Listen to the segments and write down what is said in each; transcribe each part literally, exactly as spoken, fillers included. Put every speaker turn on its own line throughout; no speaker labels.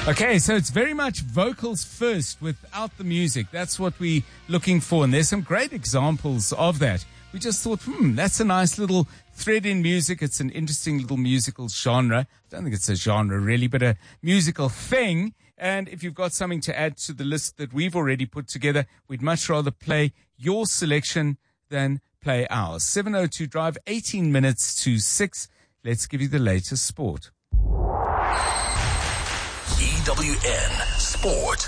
Okay, so it's very much vocals first without the music. That's what we're looking for. And there's some great examples of that. We just thought, hmm, that's a nice little thread in music. It's an interesting little musical genre. I don't think it's a genre really, but a musical thing. And if you've got something to add to the list that we've already put together, we'd much rather play your selection than play ours. seven oh two Drive, eighteen minutes to six. Let's give you the latest sport.
E W N Sport.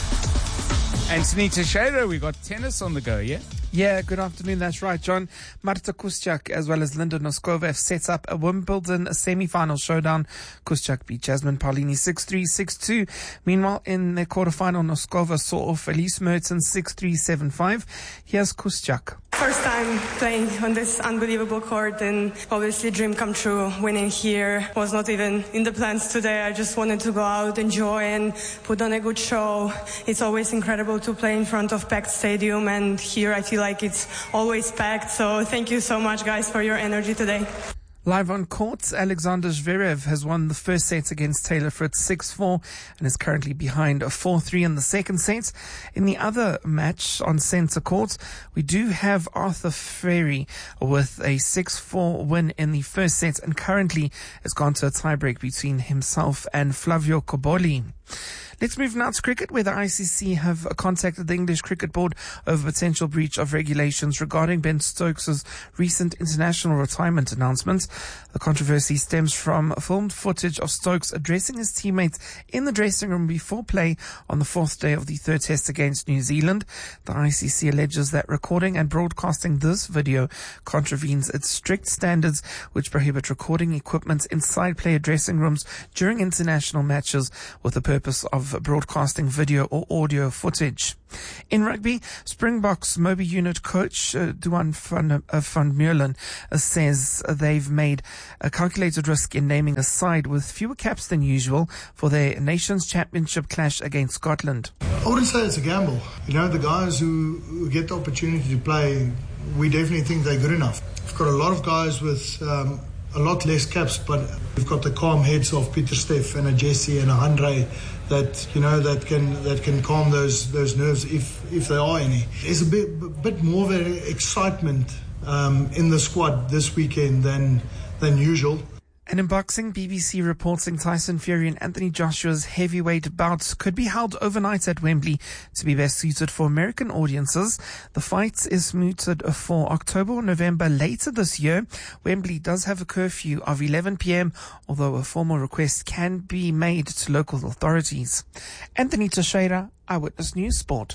Anthony Teixeira, we got tennis on the go, yeah?
Yeah, good afternoon. That's right, John. Marta Kuszczak as well as Linda Noskova have set up a Wimbledon semi-final showdown. Kuszczak beat Jasmine Paolini six three, six two. Meanwhile, in the quarterfinal, Noskova saw off Elise Mertens six three, seven five. Here's Kuszczak.
First time playing on this unbelievable court, and obviously dream come true. Winning here was not even in the plans today. I just wanted to go out, enjoy, and put on a good show. It's always incredible to play in front of packed stadium, and here I feel like it's always packed. So thank you so much, guys, for your energy today.
Live on court, Alexander Zverev has won the first set against Taylor Fritz six four and is currently behind four three in the second set. In the other match on centre court, we do have Arthur Ferry with a six four win in the first set and currently has gone to a tiebreak between himself and Flavio Cobolli. Let's move now to cricket, where the I C C have contacted the English Cricket Board over potential breach of regulations regarding Ben Stokes' recent international retirement announcement. The controversy stems from filmed footage of Stokes addressing his teammates in the dressing room before play on the fourth day of the third test against New Zealand. The I C C alleges that recording and broadcasting this video contravenes its strict standards, which prohibit recording equipment inside player dressing rooms during international matches with the purpose of broadcasting video or audio footage. In rugby, Springboks Moby unit coach uh, Duan van, uh, van Meulen uh, says uh, they've made a calculated risk in naming a side with fewer caps than usual for their Nations Championship clash against Scotland.
I wouldn't say it's a gamble. You know, the guys who, who get the opportunity to play, we definitely think they're good enough. We've got a lot of guys with um, a lot less caps, but we've got the calm heads of Peter Steff and a Jesse and a Andre that, you know, that can that can calm those those nerves if if there are any. There's a bit bit more of an excitement um, in the squad this weekend than than usual.
And in boxing, B B C reporting Tyson Fury and Anthony Joshua's heavyweight bouts could be held overnight at Wembley to be best suited for American audiences. The fight is mooted for October or November later this year. Wembley does have a curfew of eleven p.m, although a formal request can be made to local authorities. Anthony Teixeira, Eyewitness News Sport.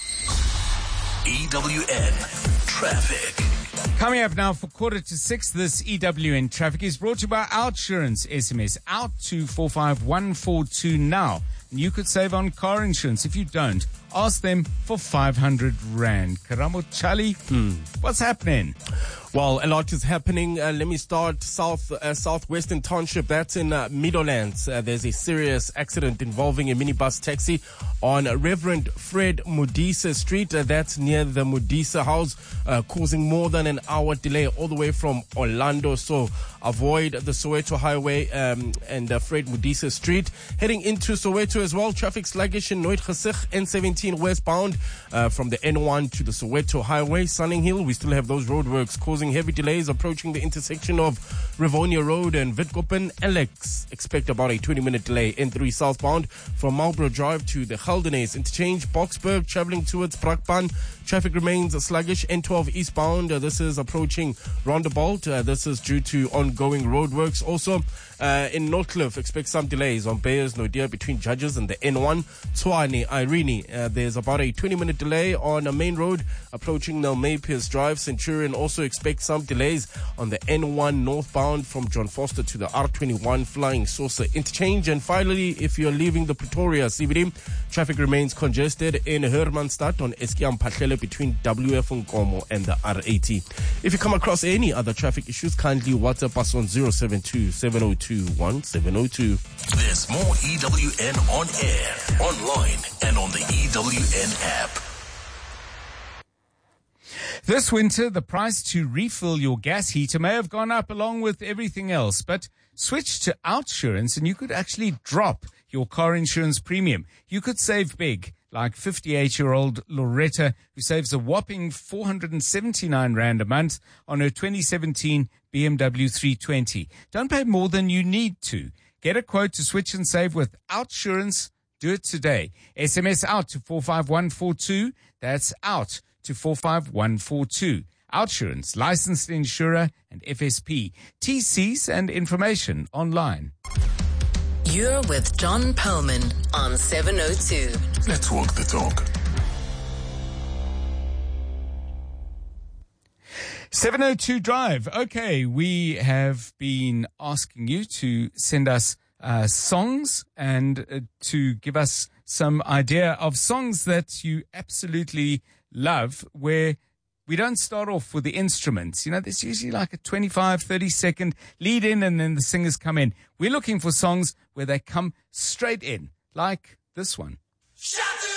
E W N Traffic.
Coming up now for quarter to six, this E W N Traffic is brought to you by Outsurance. S M S out to four five one four two now. And you could save on car insurance. If you don't, ask them for five hundred rand. Karamo Chali, hmm. what's happening?
Well, a lot is happening. Uh, let me start south, uh, southwestern township. That's in uh, Meadowlands. Uh, there's a serious accident involving a minibus taxi on Reverend Fred Modisa Street. Uh, that's near the Modisa house, uh, causing more than an hour delay all the way from Orlando. So avoid the Soweto Highway um, and uh, Fred Modisa Street. Heading into Soweto as well, traffic sluggish in Nooit Gesig, N seventeen westbound uh, from the N one to the Soweto Highway. Sunning Hill, we still have those roadworks causing heavy delays approaching the intersection of Rivonia Road and Witkoppen. Alex, expect about a twenty minute delay. N three southbound from Marlborough Drive to the Geldenes interchange. Boksburg traveling towards Brakpan. Traffic remains sluggish. N twelve eastbound. Uh, this is approaching Rondebolt. Uh, this is due to ongoing roadworks. Also, uh, in Northcliffe, expect some delays on Beyers Nodia between Judges and the N one. Tshwane, Irene, uh, there's about a twenty minute delay on a main road approaching Nelmay Pierce Drive. Centurion also expect some delays on the N one northbound from John Foster to the R twenty-one Flying Saucer interchange. And finally, if you're leaving the Pretoria C B D, traffic remains congested in Hermanstad on Eskiam Pahlele between W F Nkomo and the R eighty. If you come across any other traffic issues, kindly WhatsApp us on zero seven two, seven zero two, one seven zero two.
There's more E W N on air, online, and on the E W N app.
This winter, the price to refill your gas heater may have gone up along with everything else, but switch to Outsurance and you could actually drop your car insurance premium. You could save big, like fifty-eight-year-old Loretta, who saves a whopping four hundred seventy-nine rand a month on her twenty seventeen B M W three twenty. Don't pay more than you need to. Get a quote to switch and save with OUTsurance. Do it today. S M S OUT to four five one four two. That's OUT to four five one four two. OUTsurance, licensed insurer and F S P. T Cs and information online.
You're with John Perlman on seven oh two.
Let's walk the talk.
seven oh two Drive. Okay, we have been asking you to send us uh, songs and uh, to give us some idea of songs that you absolutely love, where we don't start off with the instruments. You know, there's usually like a twenty-five, thirty second lead in and then the singers come in. We're looking for songs where they come straight in, like this one.
Shut